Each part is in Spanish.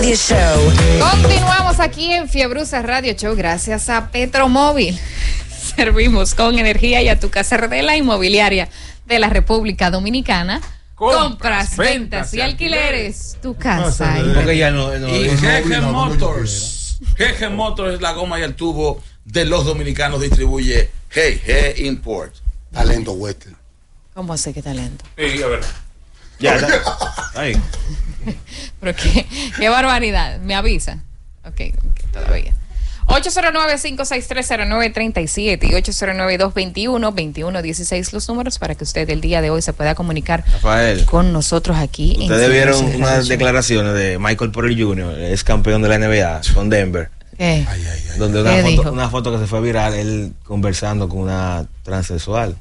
Radio Show. Continuamos aquí en Fiebruza Radio Show gracias a Petromóvil. Servimos con energía y a tu casa de la inmobiliaria de la República Dominicana. Compras, ventas y alquileres. Tu casa. Porque ya no y GG Motors. GG Motors es la goma y el tubo de los dominicanos. Distribuye GG Import. Talento western. ¿Cómo sé qué talento? Sí, a ver. Ya está. Ahí. Pero qué barbaridad. Me avisa. Ok, todavía. 809-5630937 y 809-221-2116 los números para que usted el día de hoy se pueda comunicar Rafael, con nosotros aquí. Ustedes vieron unas declaraciones de Michael Porter Jr., es campeón de la NBA con Denver. ¿Qué? Donde ¿Qué una foto que se fue viral, él conversando con una transexual.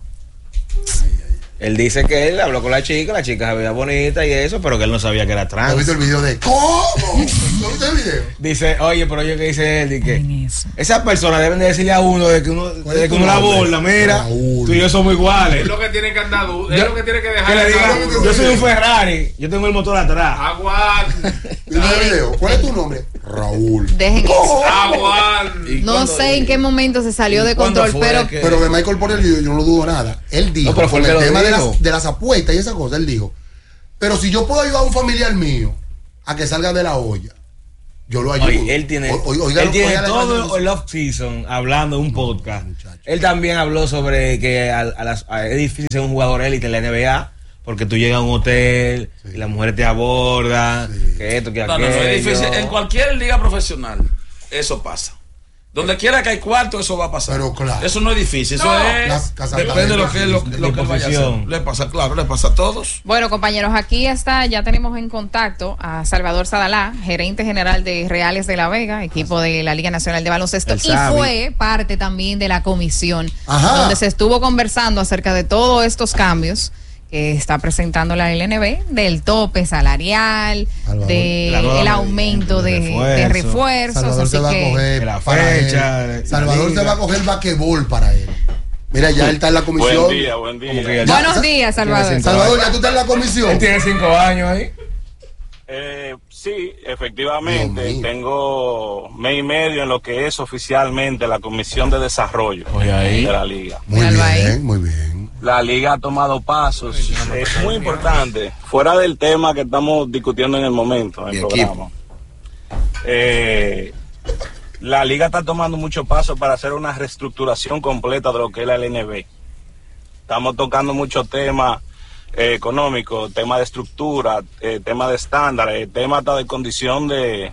Él dice que él habló con la chica se veía bonita y eso, pero que él no sabía que era trans. ¿Has visto el video de ¿cómo? ¿No viste el video? Dice, oye, pero oye, que dice él, que esas personas deben de decirle a uno de que uno la burla, mira, Raúl. tú y yo somos iguales. Es lo que tiene que andar, es lo que tiene que dejar. Que le diga, Claro. yo soy un Ferrari, yo tengo el motor atrás. Aguante. ¿Viste el video? ¿Cuál es tu nombre? Raúl. Dejen eso. Aguante. No sé en qué momento se salió de ¿Cuándo control, fue pero que- Pero de Michael Porter Jr. yo no lo dudo nada. Él dijo, No, pero fue con el que el lo tema dijo. de las apuestas y esa cosa, él dijo, pero si yo puedo ayudar a un familiar mío a que salga de la olla, yo lo ayudo. Oye, él tiene, Oiga, él tiene oiga la todo declaración. el off-season hablando en un podcast. Muchacho. Él también habló sobre que es difícil ser un jugador élite en la NBA porque tú llegas a un hotel y las mujeres te abordan, que esto, que No, aquello. es difícil. En cualquier liga profesional, eso pasa. Donde quiera que hay cuarto, eso va a pasar. Pero claro. Eso no es difícil. Eso No. es. Las casas Depende de lo que él de vaya a hacer. posición. Le pasa, claro, le pasa a todos. bueno, compañeros, aquí está, ya tenemos en contacto a Salvador Sadalá, gerente general de Reales de la Vega, equipo de la Liga Nacional de Baloncesto, El y Sabi. fue parte también de la comisión, Ajá. donde se estuvo conversando acerca de todos estos cambios que está presentando la LNB, del tope salarial, Salvador. del aumento de refuerzos, Salvador así se va a que coger de la para fecha, él. de Salvador la se liga. va a coger basquetbol para él. Mira, ya él está en la comisión. Buen día, buen Como que día. ya- buenos días, Salvador. Salvador, ya tú estás en la comisión. Él tiene 5 años ahí. Sí, efectivamente, Dios mío. tengo mes y medio en lo que es oficialmente la Comisión de Desarrollo Oye, ahí. de la Liga. Muy Míralo ahí. bien, muy bien. La Liga ha tomado pasos, es muy importante, fuera del tema que estamos discutiendo en el momento, en el Mi programa. La Liga está tomando muchos pasos para hacer una reestructuración completa de lo que es la LNB. Estamos tocando muchos temas económicos, temas de estructura, temas de estándares, temas hasta de condición de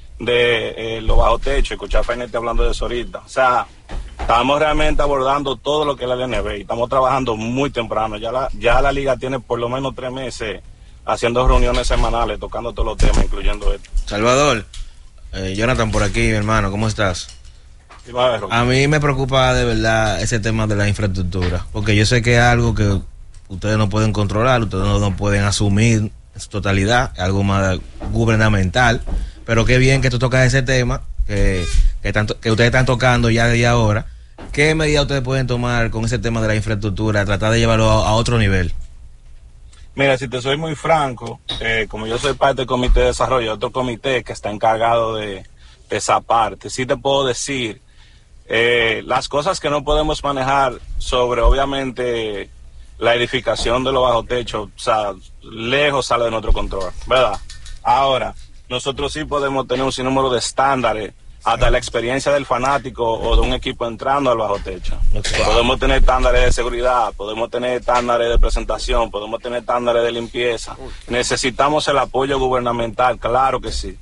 los bajos techos. Escuchar a Fenete hablando de eso ahorita. O sea, estamos realmente abordando todo lo que es la LNB y estamos trabajando muy temprano. Ya la Liga tiene por lo menos 3 meses haciendo reuniones semanales, tocando todos los temas, incluyendo esto. Salvador, Jonathan por aquí, mi hermano, ¿cómo estás? Sí, va a ver, Roque. A mí me preocupa de verdad ese tema de la infraestructura, porque yo sé que es algo que ustedes no pueden controlar, ustedes no pueden asumir en su totalidad, es algo más gubernamental, pero qué bien que tú tocas ese tema, que ustedes están tocando ya desde ahora. ¿Qué medidas ustedes pueden tomar con ese tema de la infraestructura, tratar de llevarlo a otro nivel? Mira, si te soy muy franco, como yo soy parte del comité de desarrollo, otro comité que está encargado de esa parte, sí te puedo decir las cosas que no podemos manejar sobre, obviamente, la edificación de los bajos techos, o sea, lejos sale de nuestro control, ¿verdad? Ahora, nosotros sí podemos tener un sinnúmero de estándares, hasta la experiencia del fanático o de un equipo entrando al bajo techo. Okay. Podemos tener estándares de seguridad, podemos tener estándares de presentación, podemos tener estándares de limpieza. Necesitamos el apoyo gubernamental, claro que sí.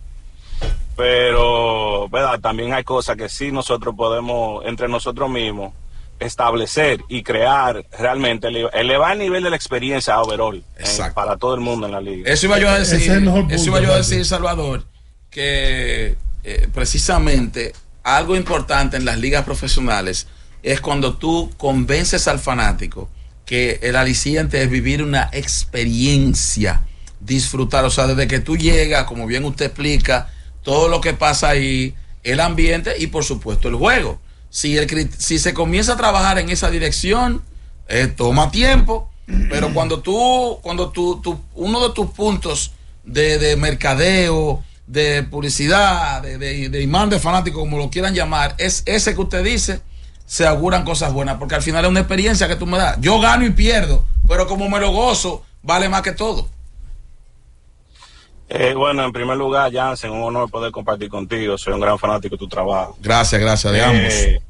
Pero, ¿verdad? También hay cosas que sí nosotros podemos, entre nosotros mismos, establecer y crear realmente, elevar el nivel de la experiencia overall para todo el mundo en la liga. Eso iba yo a decir, Ese es el mejor punto, eso iba yo a decir, Jorge. Salvador, que precisamente algo importante en las ligas profesionales es cuando tú convences al fanático que el aliciente es vivir una experiencia, disfrutar, o sea, desde que tú llegas, como bien usted explica, todo lo que pasa ahí, el ambiente y por supuesto el juego. Si se comienza a trabajar en esa dirección, toma tiempo, pero cuando uno de tus puntos de mercadeo, de publicidad, de imán de fanático, como lo quieran llamar, es ese que usted dice, se auguran cosas buenas, porque al final es una experiencia que tú me das. Yo gano y pierdo, pero como me lo gozo, vale más que todo. Bueno, en primer lugar, Jansen, un honor poder compartir contigo. Soy un gran fanático de tu trabajo. Gracias, de ambos.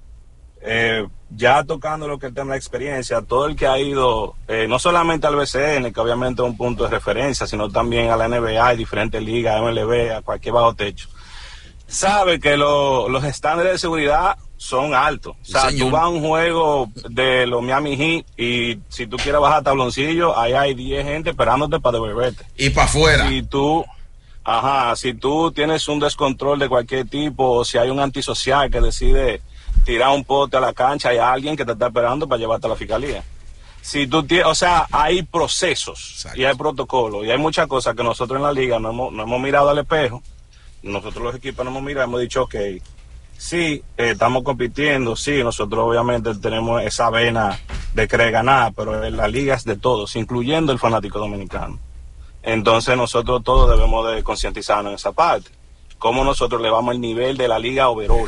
Ya tocando lo que es el tema de la experiencia, todo el que ha ido, no solamente al BCN, que obviamente es un punto de referencia, sino también a la NBA y diferentes ligas, MLB, a cualquier bajo techo, sabe que los estándares de seguridad son altos. O sea, tú vas a un juego de los Miami Heat y si tú quieres bajar tabloncillo, ahí hay 10 gente esperándote para devolverte. Y para afuera. Si tú tienes un descontrol de cualquier tipo, o si hay un antisocial que decide tirar un pote a la cancha, hay alguien que te está esperando para llevarte a la fiscalía. Si tú hay procesos. Exacto. Y hay protocolos y hay muchas cosas que nosotros en la liga no hemos mirado al espejo. Nosotros los equipos no hemos mirado, hemos dicho, ok, sí, estamos compitiendo, sí, nosotros obviamente tenemos esa vena de querer ganar, pero en la liga es de todos, incluyendo el fanático dominicano. Entonces nosotros todos debemos de concientizarnos en esa parte. Cómo nosotros elevamos el nivel de la liga overall.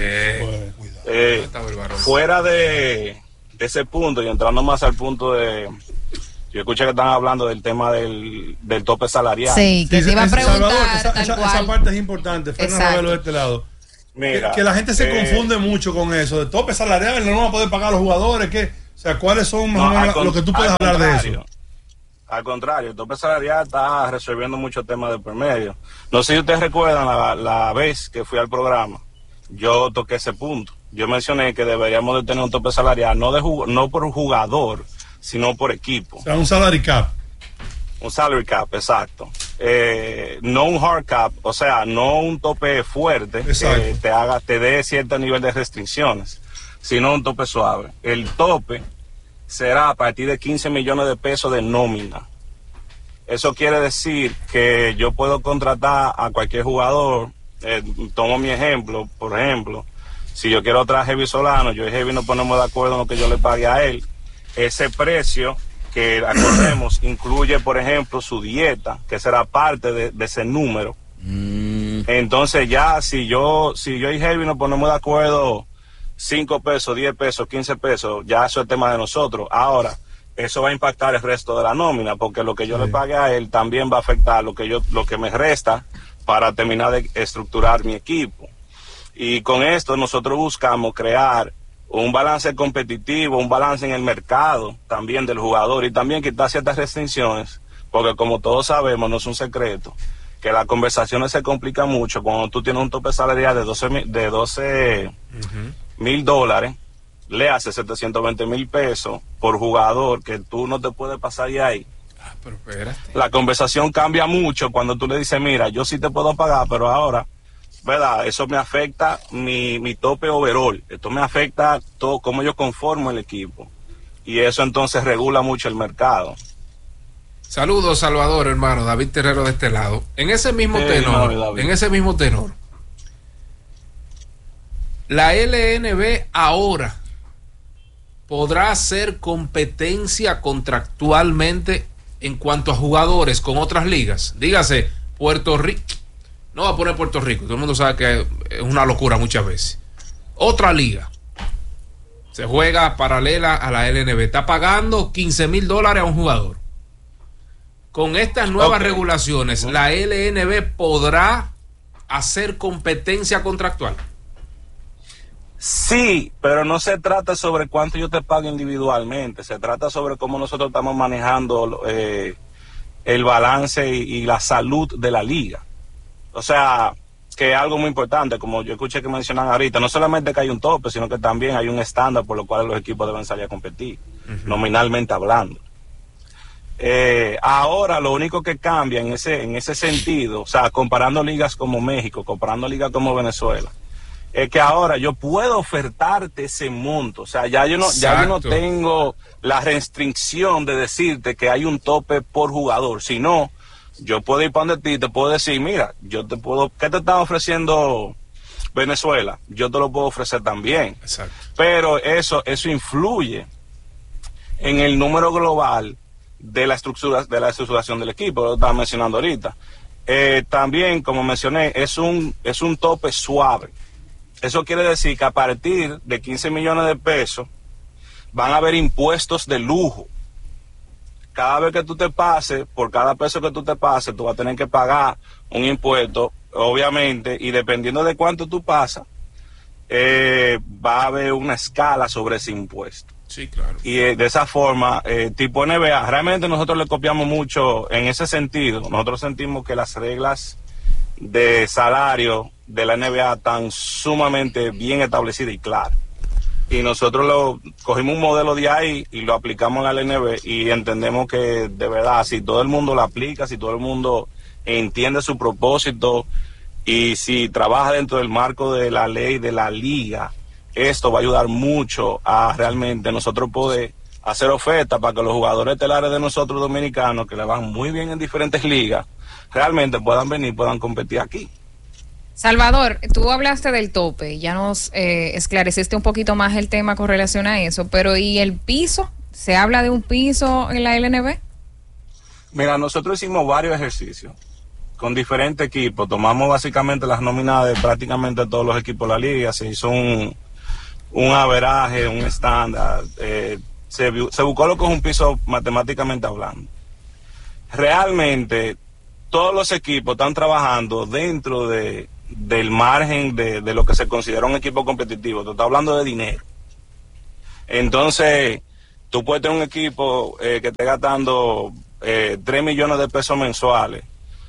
Fuera de ese punto y entrando más al punto de... Yo escuché que están hablando del tema del tope salarial. Sí, que te iba a preguntar. Salvador, esa parte es importante. Fernando de este lado. Mira, que la gente se confunde mucho con eso. De tope salarial, no vamos a poder pagar a los jugadores. O sea, ¿cuáles son lo que tú puedes hablar de eso? Al contrario, el tope salarial está resolviendo muchos temas de por medio. No sé si ustedes recuerdan la vez que fui al programa, yo toqué ese punto. Yo mencioné que deberíamos de tener un tope salarial, no por jugador, sino por equipo. O sea, un salary cap. Un salary cap, exacto. No un hard cap, o sea, no un tope fuerte que te dé cierto nivel de restricciones, sino un tope suave. El tope será a partir de 15 millones de pesos de nómina. Eso quiere decir que yo puedo contratar a cualquier jugador. Tomo mi ejemplo, por ejemplo, si yo quiero traer a Heavy Solano, yo y Heavy nos ponemos de acuerdo en lo que yo le pague a él. Ese precio que acordemos incluye, por ejemplo, su dieta, que será parte de ese número. Entonces ya si yo y Heavy nos ponemos de acuerdo 5 pesos, 10 pesos, 15 pesos, ya eso es tema de nosotros. Ahora, eso va a impactar el resto de la nómina, porque lo que yo le pague a él también va a afectar lo que me resta para terminar de estructurar mi equipo. Y con esto nosotros buscamos crear un balance competitivo, un balance en el mercado también del jugador y también quitar ciertas restricciones, porque como todos sabemos, no es un secreto, que las conversaciones se complican mucho cuando tú tienes un tope salarial de 12 mil dólares, le hace 720,000 pesos por jugador, que tú no te puedes pasar de ahí. Pero espérate. La conversación cambia mucho cuando tú le dices, mira, yo sí te puedo pagar, pero ahora, ¿verdad? Eso me afecta mi tope overall. Esto me afecta todo cómo yo conformo el equipo. Y eso entonces regula mucho el mercado. Saludos, Salvador, hermano. David Terrero de este lado. En ese mismo tenor, la LNB ahora podrá hacer competencia contractualmente en cuanto a jugadores con otras ligas. Dígase, Puerto Rico. No va a poner Puerto Rico. Todo el mundo sabe que es una locura muchas veces. Otra liga. Se juega paralela a la LNB. Está pagando $15,000 a un jugador. Con estas nuevas regulaciones, la LNB podrá hacer competencia contractual. Sí, pero no se trata sobre cuánto yo te pago individualmente, se trata sobre cómo nosotros estamos manejando el balance y la salud de la liga. O sea, que es algo muy importante, como yo escuché que mencionan ahorita, no solamente que hay un tope, sino que también hay un estándar por lo cual los equipos deben salir a competir, nominalmente hablando. Ahora lo único que cambia en ese sentido, o sea, comparando ligas como México, comparando ligas como Venezuela, es que ahora yo puedo ofertarte ese monto. O sea, ya yo no tengo la restricción de decirte que hay un tope por jugador, sino yo puedo ir para donde ti, te puedo decir, mira, ¿qué te están ofreciendo Venezuela? Yo te lo puedo ofrecer también. Exacto. Pero eso influye en el número global de la estructuración del equipo, lo estaba mencionando ahorita. también, como mencioné, es un tope suave. Eso quiere decir que a partir de 15 millones de pesos van a haber impuestos de lujo. Cada vez que tú te pases, por cada peso que tú te pases, tú vas a tener que pagar un impuesto, obviamente, y dependiendo de cuánto tú pasas, va a haber una escala sobre ese impuesto. Sí, claro. Y de esa forma, tipo NBA, realmente nosotros le copiamos mucho en ese sentido. Nosotros sentimos que las reglas de salario de la NBA están sumamente bien establecidas y claras. Y nosotros cogimos un modelo de ahí y lo aplicamos en la LNB y entendemos que de verdad, si todo el mundo lo aplica, si todo el mundo entiende su propósito y si trabaja dentro del marco de la ley de la liga, esto va a ayudar mucho a realmente nosotros poder hacer ofertas para que los jugadores estelares de nosotros dominicanos, que le van muy bien en diferentes ligas, realmente puedan venir, puedan competir aquí. Salvador, tú hablaste del tope, ya nos esclareciste un poquito más el tema con relación a eso, pero ¿y el piso? ¿Se habla de un piso en la LNB? Mira, nosotros hicimos varios ejercicios con diferentes equipos, tomamos básicamente las nóminas de prácticamente todos los equipos de la liga, se hizo un averaje, un estándar, se buscó lo que es un piso matemáticamente hablando. Realmente todos los equipos están trabajando dentro del margen de lo que se considera un equipo competitivo. Tú estás hablando de dinero. Entonces, tú puedes tener un equipo que esté gastando 3 millones de pesos mensuales,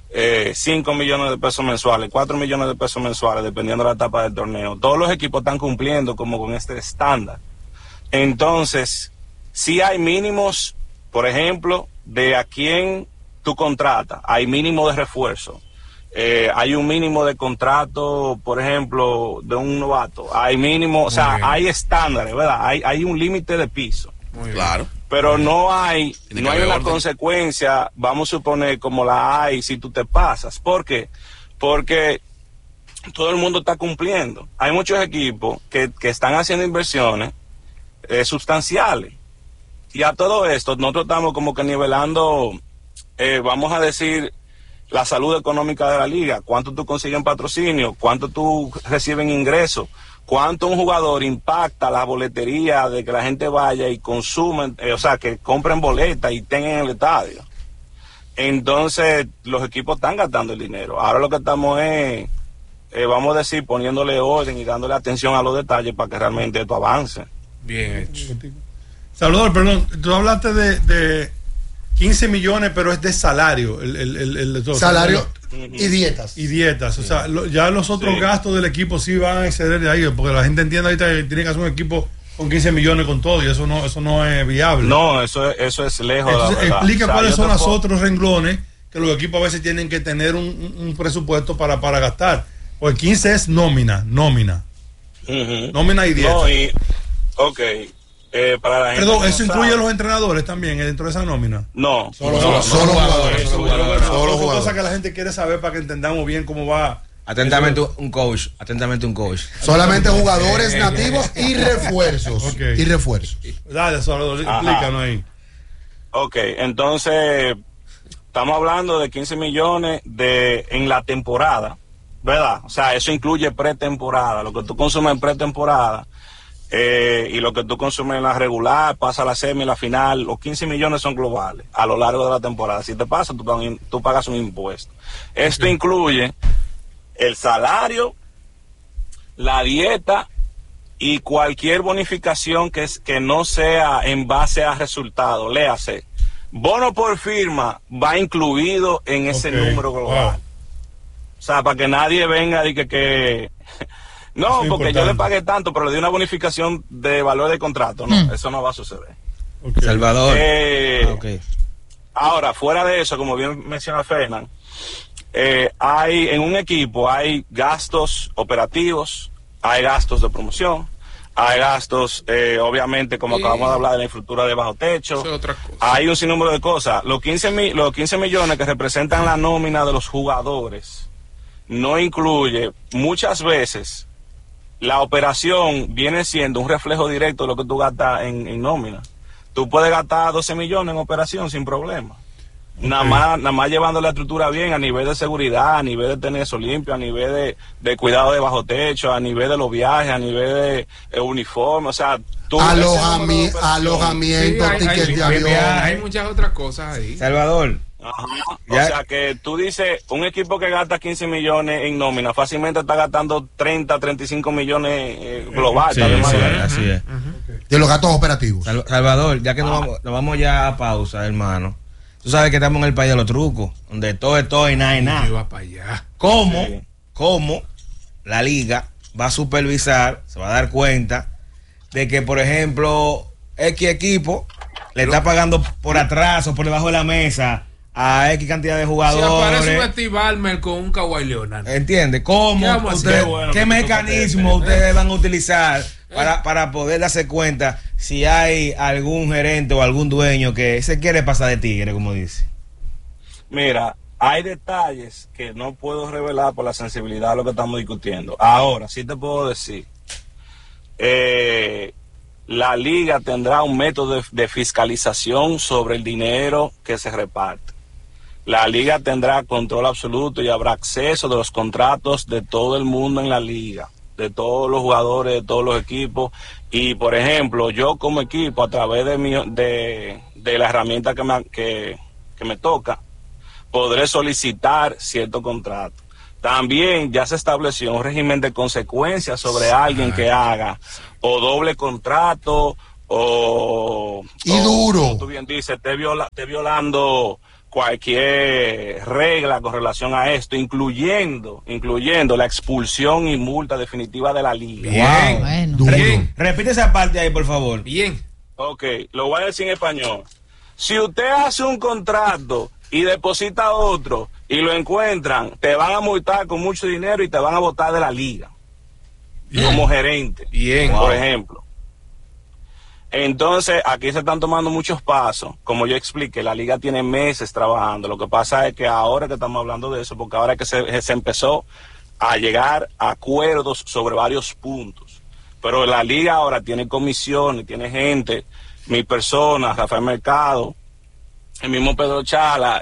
5 millones de pesos mensuales, 4 millones de pesos mensuales, dependiendo de la etapa del torneo. Todos los equipos están cumpliendo como con este estándar. Entonces, sí hay mínimos, por ejemplo, de a quién tú contratas, hay mínimo de refuerzo. Hay un mínimo de contrato, por ejemplo, de un novato. Hay mínimo, o sea, hay estándares, ¿verdad? Hay un límite de piso. Muy claro. Pero no hay una orden. consecuencia, vamos a suponer, como la hay si tú te pasas. ¿Por qué? Porque todo el mundo está cumpliendo. Hay muchos equipos que están haciendo inversiones sustanciales. Y a todo esto, nosotros estamos como que nivelando, vamos a decir, la salud económica de la liga, cuánto tú consigues en patrocinio, cuánto tú recibes en ingresos, cuánto un jugador impacta la boletería de que la gente vaya y consumen, o sea, que compren boletas y estén en el estadio. Entonces, los equipos están gastando el dinero. Ahora lo que estamos es, vamos a decir, poniéndole orden y dándole atención a los detalles para que realmente esto avance. Bien hecho. Salvador, perdón, tú hablaste de 15 millones, pero es de salario. Salario y dietas. Y dietas. O sea, ya los otros gastos del equipo sí van a exceder de ahí, porque la gente entiende ahorita que tiene que hacer un equipo con 15 millones con todo, y eso no es viable. No, eso es lejos. Entonces, de la explica verdad. cuáles son los otros renglones que los equipos a veces tienen que tener un presupuesto para gastar. Pues 15 es nómina. Nómina y dietas. No, ok. Para la gente. Perdón, ¿eso incluye a los entrenadores también dentro de esa nómina? No. Solo jugadores. Solo cosas que la gente quiere saber para que entendamos bien cómo va. Atentamente un coach. Solamente jugadores nativos y refuerzos. Okay. Y refuerzos. Dale, Salvador, explícanos ahí. Ok, entonces estamos hablando de 15 millones en la temporada, ¿verdad? O sea, eso incluye pretemporada, lo que tú consumes en pretemporada y lo que tú consumes en la regular, pasa a la semi, la final. Los 15 millones son globales a lo largo de la temporada. Si te pasa, tú pagas un impuesto. Esto incluye el salario, la dieta y cualquier bonificación que no sea en base a resultados. Léase, bono por firma va incluido en ese número global. Wow. O sea, para que nadie venga y que no, porque yo le pagué tanto, pero le di una bonificación de valor de contrato. No, eso no va a suceder. Okay. Salvador. Ahora, fuera de eso, como bien menciona Fernan, en un equipo hay gastos operativos, hay gastos de promoción, hay gastos, obviamente, como acabamos de hablar, de la infraestructura de bajo techo. Hay un sinnúmero de cosas. Los 15 millones que representan la nómina de los jugadores no incluye, muchas veces, la operación viene siendo un reflejo directo de lo que tú gastas en nómina. Tú puedes gastar 12 millones en operación sin problema. Nada más llevando la estructura bien a nivel de seguridad, a nivel de tener eso limpio, a nivel de cuidado de bajo techo, a nivel de los viajes, a nivel de uniforme, o sea, alojamiento, Sí, tickets de avión. Hay muchas otras cosas ahí. Salvador. Ajá. O sea que tú dices, un equipo que gasta 15 millones en nómina, fácilmente está gastando 30, 35 millones global. Sí, así es. De los gastos operativos. Salvador, ya que nos vamos ya a pausa, hermano. Tú sabes que estamos en el país de los trucos, donde todo es todo y nada es nada. Yo iba para allá. ¿Cómo la liga va a supervisar, se va a dar cuenta de que, por ejemplo, X equipo le está pagando por atrás o por debajo de la mesa a X cantidad de Si jugadores? aparece un Steve Ballmer con un Kawhi Leonard. ¿Entiende? ¿Cómo qué mecanismo ustedes van a utilizar para poder darse cuenta si hay algún gerente o algún dueño que se quiere pasar de tigre, como dice? Mira, hay detalles que no puedo revelar por la sensibilidad de lo que estamos discutiendo. Ahora, sí te puedo decir, la liga tendrá un método de fiscalización sobre el dinero que se reparte. La liga tendrá control absoluto y habrá acceso de los contratos de todo el mundo en la liga, de todos los jugadores, de todos los equipos. Y, por ejemplo, yo como equipo, a través de la herramienta que me toca, podré solicitar cierto contrato. También ya se estableció un régimen de consecuencias sobre alguien que haga o doble contrato duro. Como tú bien dices, esté violando cualquier regla con relación a esto, incluyendo la expulsión y multa definitiva de la liga. Bien, Bueno. Bien. Repite esa parte ahí, por favor. Bien. Ok, lo voy a decir en español. Si usted hace un contrato y deposita otro y lo encuentran, te van a multar con mucho dinero y te van a botar de la liga como gerente, Bien. por ejemplo. Entonces, aquí se están tomando muchos pasos. Como yo expliqué, la liga tiene meses trabajando. Lo que pasa es que ahora que estamos hablando de eso, porque ahora es que se empezó a llegar a acuerdos sobre varios puntos. Pero la liga ahora tiene comisiones, tiene gente, mi persona, Rafael Mercado, el mismo Pedro Chala,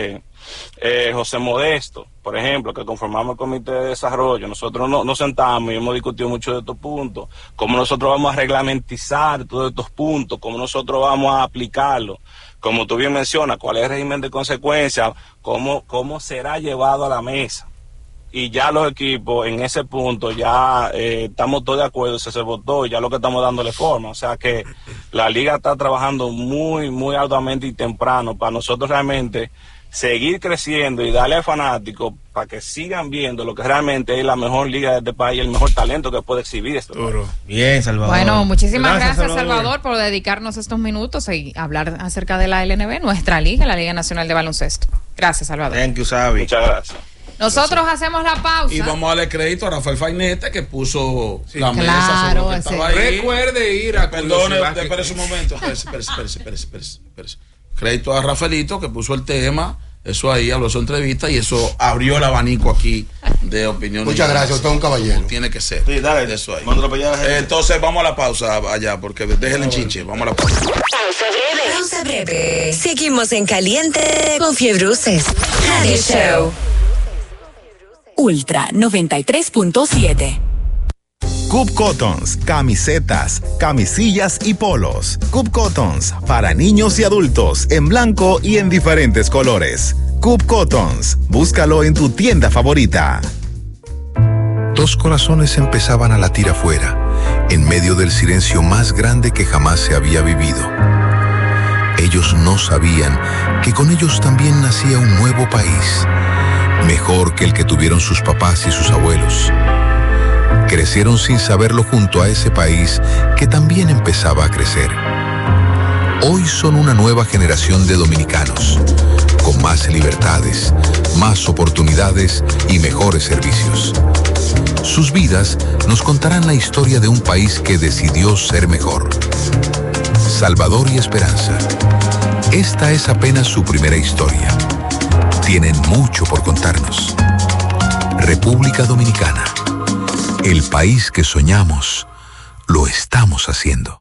José Modesto, por ejemplo, que conformamos el comité de desarrollo. Nosotros nos sentamos y hemos discutido mucho de estos puntos, cómo nosotros vamos a reglamentizar todos estos puntos, cómo nosotros vamos a aplicarlo, como tú bien mencionas, cuál es el régimen de consecuencias, cómo será llevado a la mesa. Y ya los equipos en ese punto ya estamos todos de acuerdo, se votó y ya lo que estamos dándole forma. O sea que la liga está trabajando muy, muy arduamente y temprano para nosotros realmente seguir creciendo y darle al fanático para que sigan viendo lo que realmente es la mejor liga de este país, el mejor talento que puede exhibir esto. Bien, Salvador. Bueno, muchísimas gracias, Salvador, por dedicarnos estos minutos y hablar acerca de la LNB, nuestra liga, la Liga Nacional de Baloncesto. Gracias, Salvador. Thank you, Sabi. Muchas gracias. Nosotros hacemos la pausa. Y vamos a darle crédito a Rafael Fainete que puso la claro, mesa sobre lo que estaba ahí. Recuerde ir a Perdone, Curiosidad. espérese un momento. Espérese. Crédito a Rafaelito que puso el tema. Eso ahí habló su entrevista y eso abrió el abanico aquí de opiniones. Muchas gracias, usted es un caballero. Como tiene que ser. Sí, dale. Eso ahí. Mándalo para allá. Entonces vamos a la pausa allá porque déjenle chinche. Vamos a la pausa. Pausa breve. Seguimos en caliente con Fiebruces. Radio Show. Ultra 93.7. Coop Cottons, camisetas, camisillas y polos. Coop Cottons, para niños y adultos, en blanco y en diferentes colores. Coop Cottons, búscalo en tu tienda favorita. Dos corazones empezaban a latir afuera, en medio del silencio más grande que jamás se había vivido. Ellos no sabían que con ellos también nacía un nuevo país, mejor que el que tuvieron sus papás y sus abuelos. Crecieron sin saberlo junto a ese país que también empezaba a crecer. Hoy son una nueva generación de dominicanos, con más libertades, más oportunidades y mejores servicios. Sus vidas nos contarán la historia de un país que decidió ser mejor. Salvador y Esperanza. Esta es apenas su primera historia. Tienen mucho por contarnos. República Dominicana. El país que soñamos, lo estamos haciendo.